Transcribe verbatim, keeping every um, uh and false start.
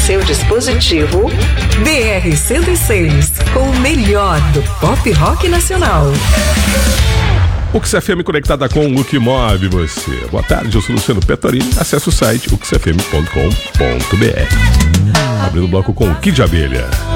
seu dispositivo. D R cento e seis, com o melhor do pop rock nacional. U X F M conectada com o que move você. Boa tarde, eu sou Luciano Petorini. Acesse o site u x f m ponto com ponto b r. Abrindo o bloco com o Kid Abelha.